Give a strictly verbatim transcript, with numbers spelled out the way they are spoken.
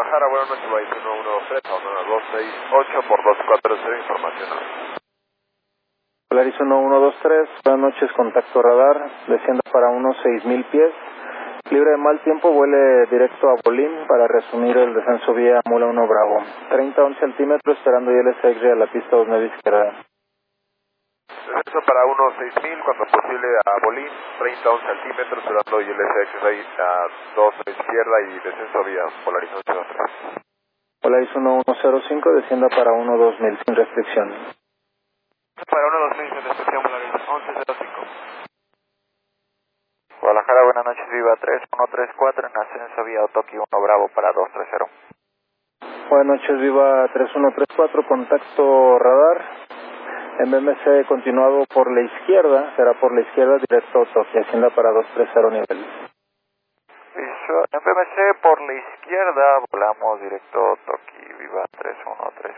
Guadalajara, buenas noches, Bahía uno uno dos tres, a dos seis ocho por dos cuatro cero, información. Polaris uno uno dos tres, buenas noches, contacto radar, descienda para unos seis mil pies, libre de mal tiempo, vuele directo a Bolín para resumir el descenso vía Mula uno Bravo, treinta once altímetros, esperando I L S X a la pista dos nueve izquierda. Descenso para unos seis mil, cuando posible a Bolín, treinta once altímetros, esperando I L S X ahí a dos izquierda y descenso vía Polaris ocho dos tres. Polaris uno uno cero cinco, descienda para uno dos mil sin restricción. Para uno dos mil sin restricción, Polaris once cero cinco. Guadalajara, buenas noches, Viva tres uno tres cuatro, en ascenso vía Otoki uno Bravo para dos tres cero. Buenas noches, Viva tres uno tres cuatro, contacto radar, M M C continuado por la izquierda, será por la izquierda directo a Otoki, hacienda para dos tres cero nivel. M M C por la izquierda, volamos directo a Otoki, Viva tres uno tres